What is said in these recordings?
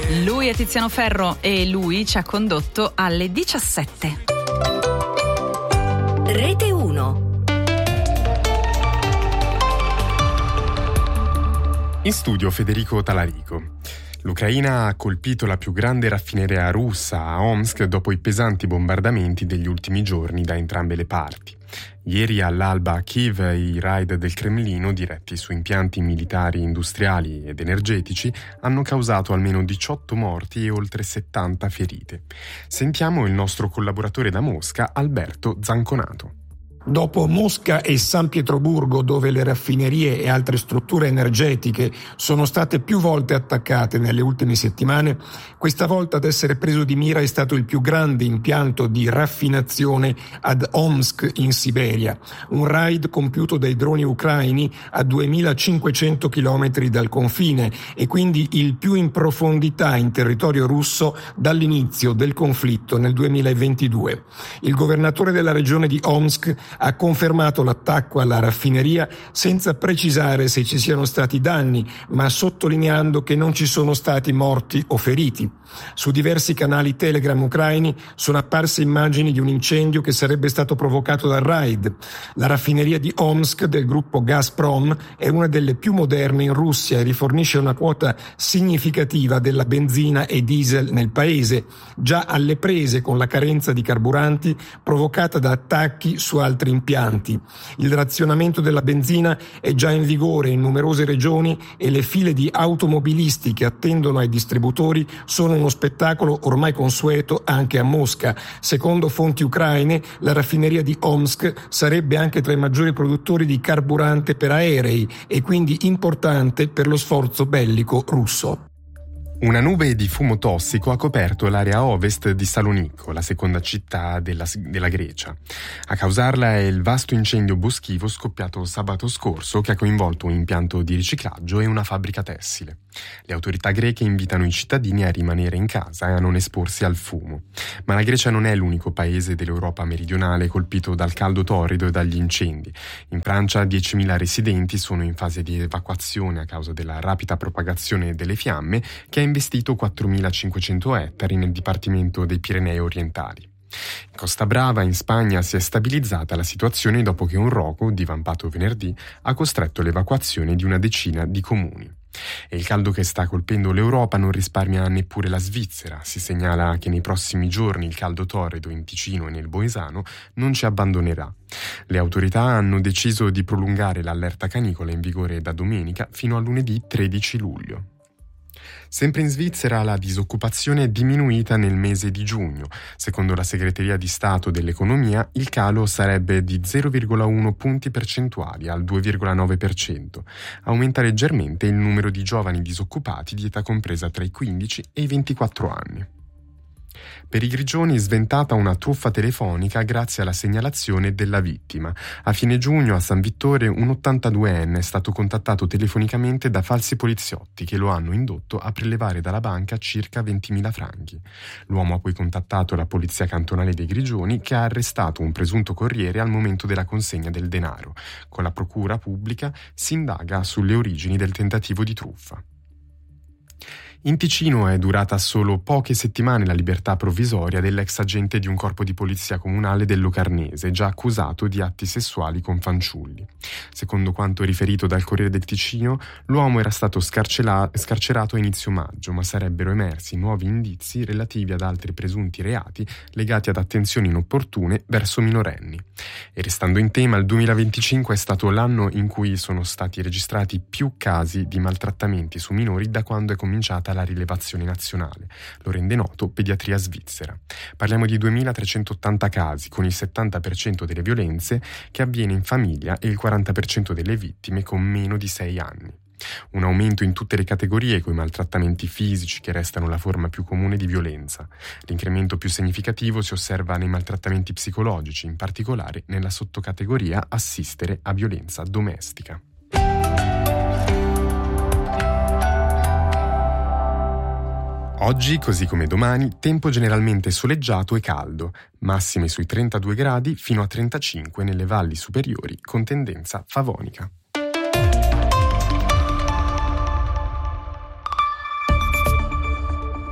Lui è Tiziano Ferro e lui ci ha condotto alle 17. Rete 1. In studio Federico Talarico. L'Ucraina ha colpito la più grande raffineria russa a Omsk dopo i pesanti bombardamenti degli ultimi giorni da entrambe le parti. Ieri all'alba a Kiev i raid del Cremlino diretti su impianti militari, industriali ed energetici hanno causato almeno 18 morti e oltre 70 ferite. Sentiamo il nostro collaboratore da Mosca, Alberto Zanconato. Dopo Mosca e San Pietroburgo, dove le raffinerie e altre strutture energetiche sono state più volte attaccate nelle ultime settimane, questa volta ad essere preso di mira è stato il più grande impianto di raffinazione ad Omsk in Siberia, un raid compiuto dai droni ucraini a 2500 chilometri dal confine e quindi il più in profondità in territorio russo dall'inizio del conflitto nel 2022. Il governatore della regione di Omsk ha confermato l'attacco alla raffineria senza precisare se ci siano stati danni, ma sottolineando che non ci sono stati morti o feriti. Su diversi canali Telegram ucraini sono apparse immagini di un incendio che sarebbe stato provocato dal raid. La raffineria di Omsk del gruppo Gazprom è una delle più moderne in Russia e rifornisce una quota significativa della benzina e diesel nel paese, già alle prese con la carenza di carburanti provocata da attacchi su altri impianti. Il razionamento della benzina è già in vigore in numerose regioni e le file di automobilisti che attendono ai distributori sono uno spettacolo ormai consueto anche a Mosca. Secondo fonti ucraine, la raffineria di Omsk sarebbe anche tra i maggiori produttori di carburante per aerei e quindi importante per lo sforzo bellico russo. Una nube di fumo tossico ha coperto l'area ovest di Salonicco, la seconda città della Grecia. A causarla è il vasto incendio boschivo scoppiato sabato scorso che ha coinvolto un impianto di riciclaggio e una fabbrica tessile. Le autorità greche invitano i cittadini a rimanere in casa e a non esporsi al fumo. Ma la Grecia non è l'unico paese dell'Europa meridionale colpito dal caldo torrido e dagli incendi. In Francia 10.000 residenti sono in fase di evacuazione a causa della rapida propagazione delle fiamme che ha investito 4.500 ettari nel dipartimento dei Pirenei orientali. In Costa Brava, in Spagna, si è stabilizzata la situazione dopo che un rogo, divampato venerdì, ha costretto l'evacuazione di una decina di comuni. E il caldo che sta colpendo l'Europa non risparmia neppure la Svizzera. Si segnala che nei prossimi giorni il caldo torrido in Ticino e nel Boesano non ci abbandonerà. Le autorità hanno deciso di prolungare l'allerta canicola in vigore da domenica fino a lunedì 13 luglio. Sempre in Svizzera la disoccupazione è diminuita nel mese di giugno. Secondo la Segreteria di Stato dell'Economia, il calo sarebbe di 0,1 punti percentuali al 2,9%. Aumenta leggermente il numero di giovani disoccupati di età compresa tra i 15 e i 24 anni. Per i Grigioni sventata una truffa telefonica grazie alla segnalazione della vittima. A fine giugno a San Vittore un 82enne è stato contattato telefonicamente da falsi poliziotti che lo hanno indotto a prelevare dalla banca circa 20.000 franchi. L'uomo ha poi contattato la polizia cantonale dei Grigioni che ha arrestato un presunto corriere al momento della consegna del denaro. Con la procura pubblica si indaga sulle origini del tentativo di truffa. In Ticino è durata solo poche settimane la libertà provvisoria dell'ex agente di un corpo di polizia comunale del Locarnese, già accusato di atti sessuali con fanciulli. Secondo quanto riferito dal Corriere del Ticino, l'uomo era stato scarcerato a inizio maggio, ma sarebbero emersi nuovi indizi relativi ad altri presunti reati legati ad attenzioni inopportune verso minorenni. E restando in tema, il 2025 è stato l'anno in cui sono stati registrati più casi di maltrattamenti su minori da quando è cominciata la rilevazione nazionale. Lo rende noto Pediatria Svizzera. Parliamo di 2.380 casi, con il 70% delle violenze che avviene in famiglia e il 40% delle vittime con meno di 6 anni. Un aumento in tutte le categorie, con i maltrattamenti fisici che restano la forma più comune di violenza. L'incremento più significativo si osserva nei maltrattamenti psicologici, in particolare nella sottocategoria assistere a violenza domestica. Oggi, così come domani, tempo generalmente soleggiato e caldo, massime sui 32 gradi fino a 35 nelle valli superiori con tendenza favonica.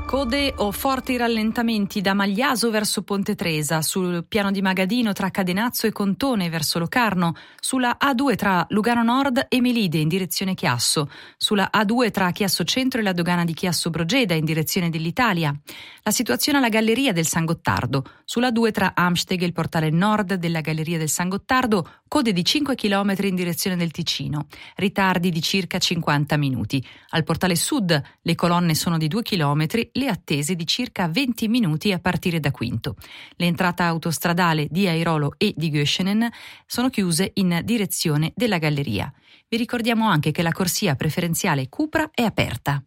Code o forti rallentamenti da Magliaso verso Ponte Tresa, sul piano di Magadino tra Cadenazzo e Contone verso Locarno, sulla A2 tra Lugano Nord e Melide in direzione Chiasso, sulla A2 tra Chiasso Centro e la dogana di Chiasso Brogeda in direzione dell'Italia. La situazione alla Galleria del San Gottardo, sulla A2 tra Amsteg e il portale nord della Galleria del San Gottardo, code di 5 km in direzione del Ticino, ritardi di circa 50 minuti. Al portale sud le colonne sono di 2 km, le attese di circa 20 minuti a partire da Quinto. L'entrata autostradale di Airolo e di Göschenen sono chiuse in direzione della Galleria. Vi ricordiamo anche che la corsia preferenziale Cupra è aperta.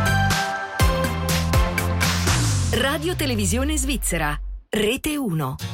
Radio Televisione Svizzera, Rete 1.